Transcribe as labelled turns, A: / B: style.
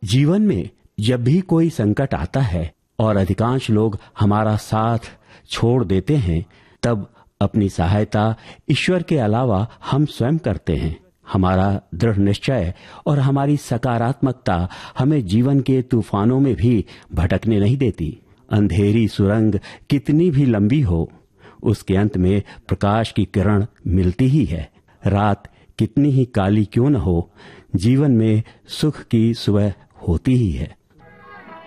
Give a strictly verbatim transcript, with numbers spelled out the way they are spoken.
A: जीवन में जब भी कोई संकट आता है और अधिकांश लोग हमारा साथ छोड़ देते हैं, तब अपनी सहायता ईश्वर के अलावा हम स्वयं करते हैं। हमारा दृढ़ निश्चय और हमारी सकारात्मकता हमें जीवन के तूफानों में भी भटकने नहीं देती। अंधेरी सुरंग कितनी भी लंबी हो, उसके अंत में प्रकाश की किरण मिलती ही है। रात कितनी ही काली क्यों न हो, जीवन में सुख की सुबह होती ही है।